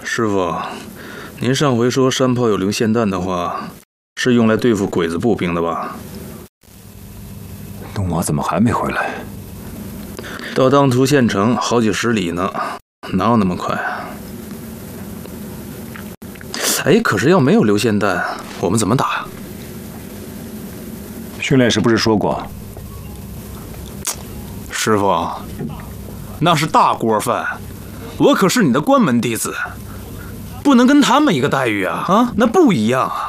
师傅，您上回说山炮有流线弹的话，是用来对付鬼子步兵的吧？ 东华怎么还没回来？ 到当涂县城好几十里呢，哪有那么快啊？哎，可是要没有流线弹，我们怎么打呀？ 训练时不是说过？ 师傅，那是大锅饭，我可是你的关门弟子，不能跟他们一个待遇啊！啊，那不一样啊！